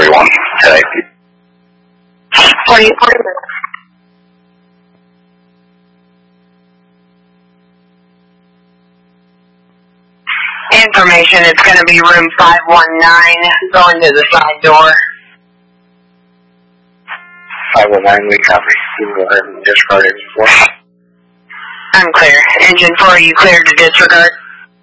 41 today. 40. Information, it's going to be room 519, going to the side door. 519, we copy. You can go ahead and discard it. I'm clear. Engine 4, are you cleared to disregard?